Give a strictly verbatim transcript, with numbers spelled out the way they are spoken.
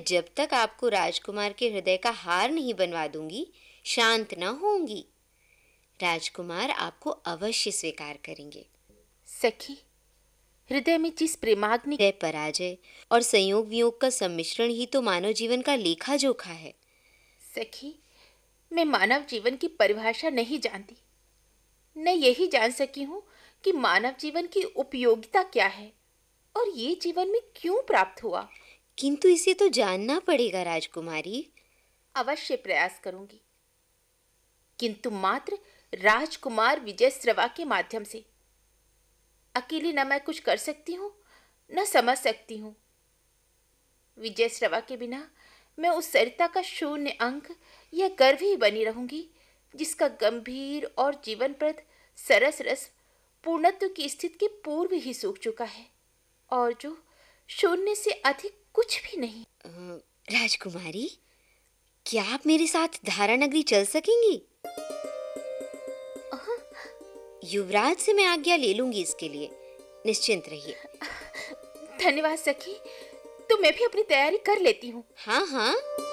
जब तक आपको राजकुमार के हृदय का हार नहीं बनवा दूंगी, शांत न होंगी। राजकुमार आपको अवश्य स्वीकार करेंगे। सखी, हृदय में जिस प्रेमाग्नि जय पराजय और संयोग वियोग का सम्मिश्रण ही तो मानव जीवन का लेखा जोखा है। सखी, मैं मानव जीवन की परिभाषा नहीं जानती। मैं यही जान सकी हूँ कि मानव जीवन की उपयोगिता क्या है और ये जीवन में क्यों प्राप्त हुआ। किंतु इसे तो जानना पड़ेगा राजकुमारी। अवश्य प्रयास करूंगी, किंतु मात्र राजकुमार विजयश्रवा के माध्यम से। अकेली न मैं कुछ कर सकती हूँ, न समझ सकती हूँ। विजयश्रवा के बिना मैं उस सरिता का शून्य अंक या गर्भ ही बनी रहूंगी, जिसका गंभीर और जीवनप्रद सरस रस पूर्णत्व की स्थिति के पूर्व ही सूख चुका है, और जो शून्य से अधिक कुछ भी नहीं। अ, राजकुमारी, क्या आप मेरे साथ धारा नगरी चल सकेंगी? युवराज से मैं आज्ञा ले लूंगी इसके लिए, निश्चिंत रहिए। धन्यवाद सखी, तो मैं भी अपनी तैयारी कर लेती हूँ। हाँ हाँ।